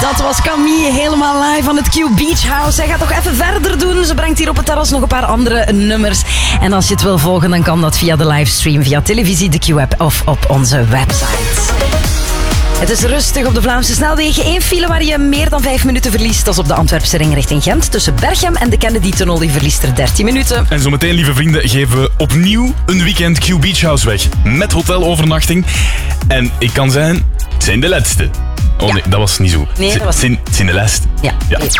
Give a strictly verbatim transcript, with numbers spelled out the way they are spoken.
Dat was Camille helemaal live van het Q Beach House. Zij gaat toch even verder doen. Ze brengt hier op het terras nog een paar andere nummers. En als je het wil volgen, dan kan dat via de livestream, via televisie, de Q-app of op onze website. Het is rustig op de Vlaamse snelwegen. Eén file waar je meer dan vijf minuten verliest. Dat is op de Antwerpse ring richting Gent. Tussen Berchem en de Kennedy-tunnel. Die verliest er dertien minuten. En zometeen, lieve vrienden, geven we opnieuw een weekend Q Beach House weg. Met hotelovernachting. En ik kan zeggen, het zijn de laatste. Oh ja. nee, dat was niet zo. Nee, dat was... Het zijn, het zijn de laatste. Ja. ja.